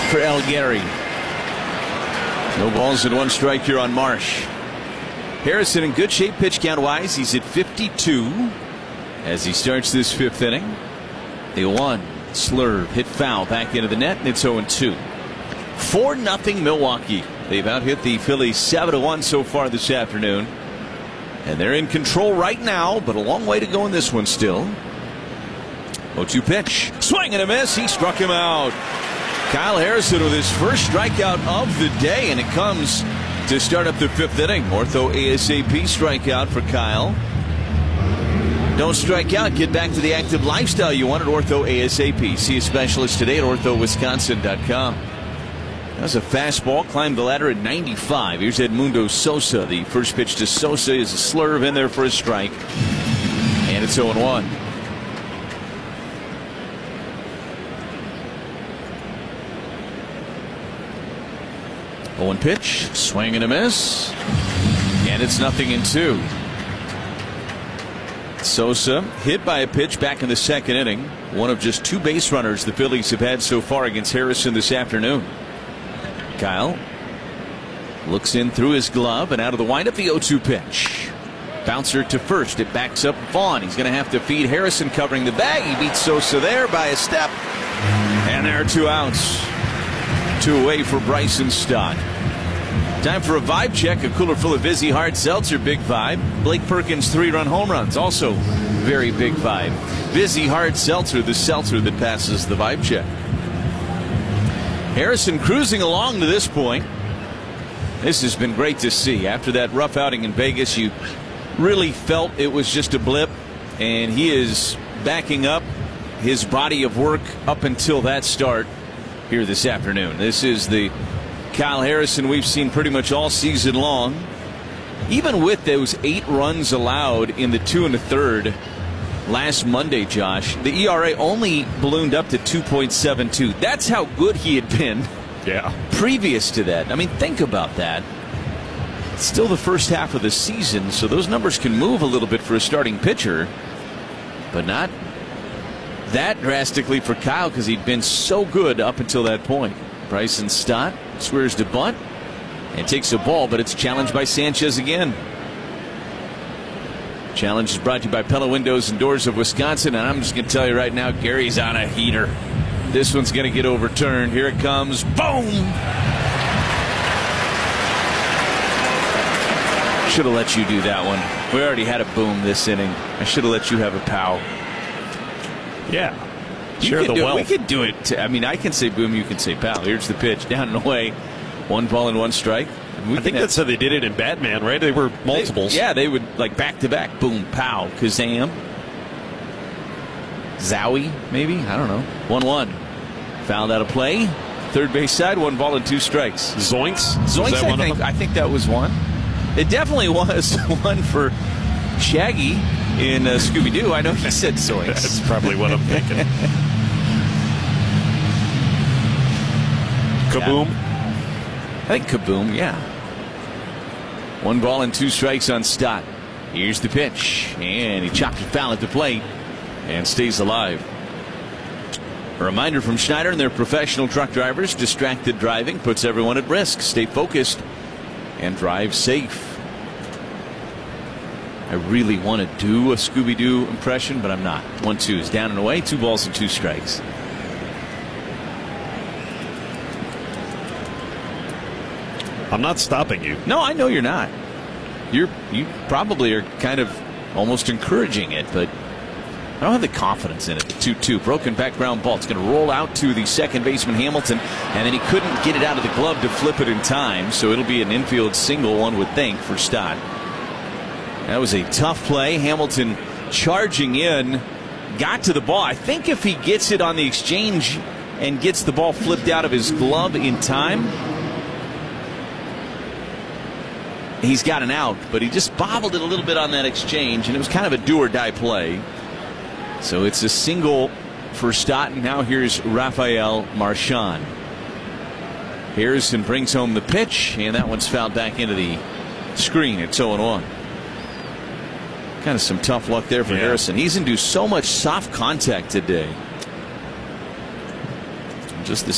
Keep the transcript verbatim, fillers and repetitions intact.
for El Gary. No balls and one strike here on Marsh. Harrison in good shape pitch count wise. He's at fifty-two as he starts this fifth inning. The one slurve hit foul back into the net, and it's oh and two. four nothing Milwaukee. They've out hit the Phillies seven to one so far this afternoon. And they're in control right now, but a long way to go in this one still. oh two pitch. Swing and a miss. He struck him out. Kyle Harrison with his first strikeout of the day, and it comes to start up the fifth inning. Ortho ASAP strikeout for Kyle. Don't strike out. Get back to the active lifestyle you want at Ortho ASAP. See a specialist today at ortho wisconsin dot com. That was a fastball. Climbed the ladder at ninety-five. Here's Edmundo Sosa. The first pitch to Sosa is a slurve in there for a strike. And it's oh and one. oh one pitch. Swing and a miss. And it's nothing in two. Sosa hit by a pitch back in the second inning. One of just two base runners the Phillies have had so far against Harrison this afternoon. Kyle looks in through his glove and out of the windup, the oh two pitch. Bouncer to first. It backs up Vaughn. He's going to have to feed Harrison covering the bag. He beats Sosa there by a step. And there are two outs. Two away for Bryson Stott. Time for a vibe check. A cooler full of Vizzy Hard Seltzer, big vibe. Blake Perkins three-run home runs, also very big vibe. Vizzy Hard Seltzer, the seltzer that passes the vibe check. Harrison cruising along to this point. This has been great to see. After that rough outing in Vegas, you really felt it was just a blip, and he is backing up his body of work up until that start here this afternoon. This is the Kyle Harrison we've seen pretty much all season long. Even with those eight runs allowed in the two and a third last Monday, Josh, the E R A only ballooned up to two point seven two. That's how good he had been yeah. previous to that. I mean, think about that. It's still the first half of the season, so those numbers can move a little bit for a starting pitcher, but not that drastically for Kyle because he'd been so good up until that point. Bryson Stott swears to bunt and takes a ball, but it's challenged by Sanchez again. Challenge is brought to you by Pella Windows and Doors of Wisconsin, and I'm just going to tell you right now, Gary's on a heater. This one's going to get overturned. Here it comes. Boom! Should have let you do that one. We already had a boom this inning. I should have let you have a pow. Yeah. You Share the do wealth. We could do it. To, I mean, I can say boom, you can say pow. Here's the pitch, down and away. One ball and one strike. We I think have, that's how they did it in Batman, right? They were multiples. They, yeah, they would like back to back. Boom, pow, Kazam. Zowie, maybe? I don't know. one one. Fouled out of play. Third base side, one ball and two strikes. Zoinks? Zoinks, I think, I think that was one. It definitely was one for Shaggy in uh, Scooby-Doo. I know he said Zoinks. That's probably what I'm thinking. Kaboom? Yeah. I think kaboom, yeah. One ball and two strikes on Stott. Here's the pitch, and he chopped it foul at the plate and stays alive. A reminder from Schneider and their professional truck drivers: distracted driving puts everyone at risk. Stay focused and drive safe. I really want to do a Scooby-Doo impression, but I'm not. One two is down and away. Two balls and two strikes. I'm not stopping you. No, I know you're not. You're you probably are kind of almost encouraging it, but I don't have the confidence in it. two two. Broken back ground ball. It's going to roll out to the second baseman, Hamilton, and then he couldn't get it out of the glove to flip it in time, so it'll be an infield single, one would think, for Stott. That was a tough play. Hamilton charging in, got to the ball. I think if he gets it on the exchange and gets the ball flipped out of his glove in time, he's got an out, but he just bobbled it a little bit on that exchange, and it was kind of a do-or-die play. So it's a single for Stott, and now here's Rafael Marchand. Harrison brings home the pitch, and that one's fouled back into the screen. It's oh and one. Kind of some tough luck there for yeah. Harrison. He's into so much soft contact today. Just the